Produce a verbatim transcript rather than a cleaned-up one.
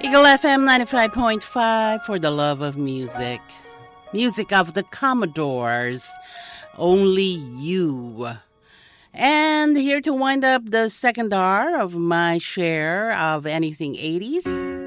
Eagle F M ninety-five point five for the love of music. Music of the Commodores. Only You. And here to wind up the second hour of my share of anything eighties.